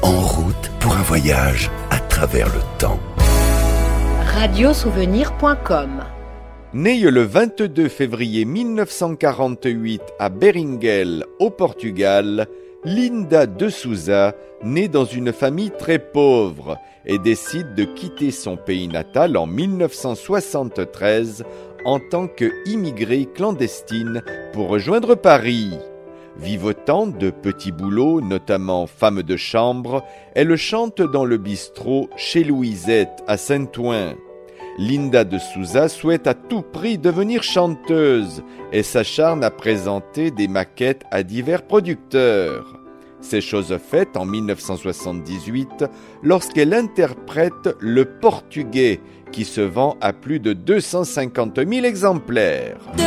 en route pour un voyage à travers le temps. Radiosouvenir.com. Née le 22 février 1948 à Beringuel, au Portugal, Linda de Souza naît dans une famille très pauvre et décide de quitter son pays natal en 1973 en tant qu'immigrée clandestine pour rejoindre Paris. Vivotant de petits boulots, notamment femme de chambre, elle chante dans le bistrot chez Louisette à Saint-Ouen. Linda de Souza souhaite à tout prix devenir chanteuse et s'acharne à présenter des maquettes à divers producteurs. C'est chose faite en 1978 lorsqu'elle interprète Le Portugais qui se vend à plus de 250 000 exemplaires.